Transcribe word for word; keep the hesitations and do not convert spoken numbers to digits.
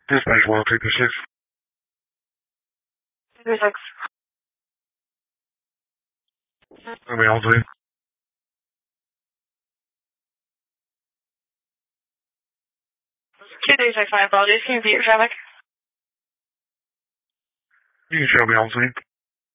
Dispatch one two two six. Two six. How may I help you? Two three six. My apologies. Can you repeat your traffic? You can show me on scene.